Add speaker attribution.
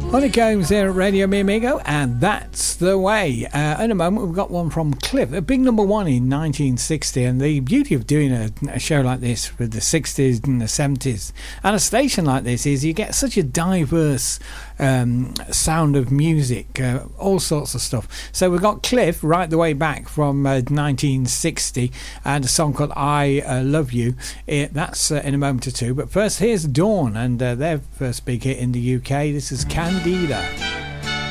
Speaker 1: Honeycombs here at Radio Mi Amigo, and that's the way. In a moment, we've got one from Cliff, a big number one in 1960. And the beauty of doing a show like this with the 60s and the 70s and a station like this is you get such a diverse sound of music, all sorts of stuff. So we've got Cliff right the way back from 1960 and a song called I Love You. That's in a moment or two. But first, here's Dawn and their first big hit in the UK. This is Candida.